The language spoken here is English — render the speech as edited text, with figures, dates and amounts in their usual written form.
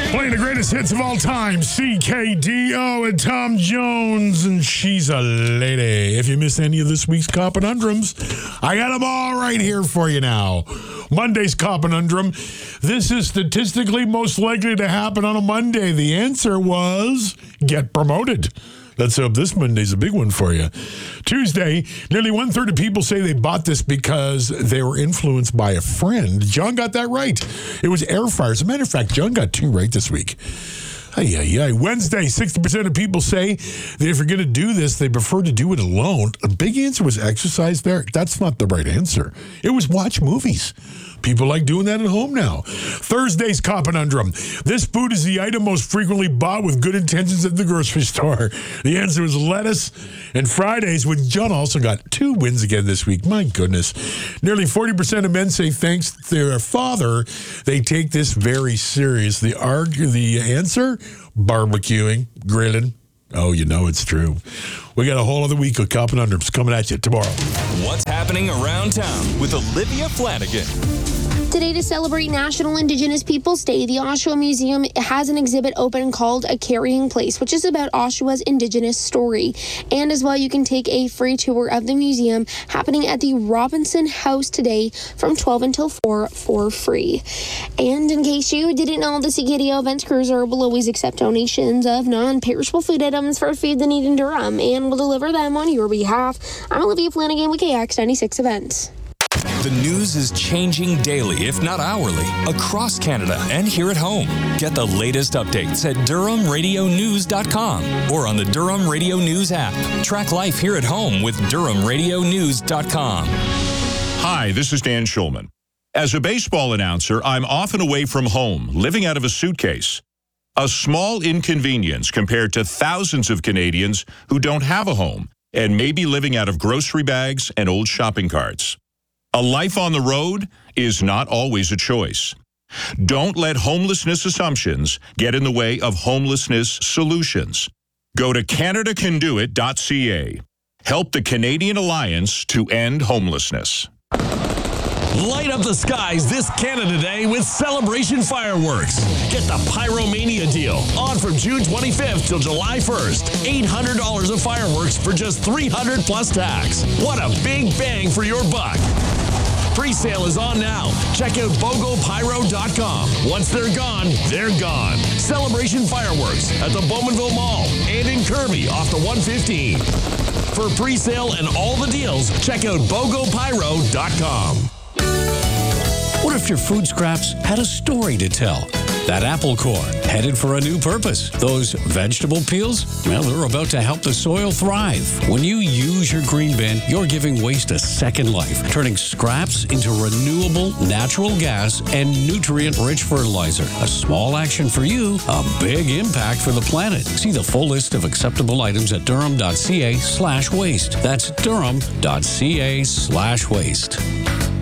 Playing the greatest hits of all time, CKDO and Tom Jones, and She's a Lady. If you missed any of this week's Conundrums, I got them all right here for you now. Monday's Conundrum. This is statistically most likely to happen on a Monday. The answer was get promoted. Let's hope this Monday's a big one for you. Tuesday, nearly 1/3 of people say they bought this because they were influenced by a friend. John got that right. It was air fryers. As a matter of fact, John got 2 right this week. Wednesday, 60% of people say that if you're going to do this, they prefer to do it alone. A big answer was exercise there. That's not the right answer. It was watch movies. People like doing that at home now. Thursday's Conundrum. This food is the item most frequently bought with good intentions at the grocery store. The answer is lettuce. And Fridays, when John also got 2 wins again this week. My goodness. Nearly 40% of men say thanks to their father, they take this very serious. The answer? Barbecuing, grilling. Oh, you know it's true. We got a whole other week of Conundrums coming at you tomorrow. What's happening around town with Olivia Flanagan? Today, to celebrate National Indigenous Peoples Day, the Oshawa Museum has an exhibit open called A Carrying Place, which is about Oshawa's Indigenous story. And as well, you can take a free tour of the museum happening at the Robinson House today from 12 until 4 for free. And in case you didn't know, the CKDO Events Cruiser will always accept donations of non-perishable food items for Feed the Need in Durham and will deliver them on your behalf. I'm Olivia Flanagan with KX96 Events. The news is changing daily, if not hourly, across Canada and here at home. Get the latest updates at DurhamRadioNews.com or on the Durham Radio News app. Track life here at home with DurhamRadioNews.com. Hi, this is Dan Schulman. As a baseball announcer, I'm often away from home, living out of a suitcase. A small inconvenience compared to thousands of Canadians who don't have a home and may be living out of grocery bags and old shopping carts. A life on the road is not always a choice. Don't let homelessness assumptions get in the way of homelessness solutions. Go to CanadaCanDoIt.ca. Help the Canadian Alliance to end homelessness. Light up the skies this Canada Day with Celebration Fireworks. Get the Pyromania deal on from June 25th till July 1st. $800 of fireworks for just $300 plus tax. What a big bang for your buck. Pre-sale is on now. Check out BogoPyro.com. Once they're gone, they're gone. Celebration Fireworks at the Bowmanville Mall and in Kirby off the 115. For pre-sale and all the deals, check out BogoPyro.com. What if your food scraps had a story to tell? That apple core, headed for a new purpose. Those vegetable peels, well, they're about to help the soil thrive. When you use your green bin, you're giving waste a second life, turning scraps into renewable natural gas and nutrient-rich fertilizer. A small action for you, a big impact for the planet. See the full list of acceptable items at durham.ca/waste. That's durham.ca/waste.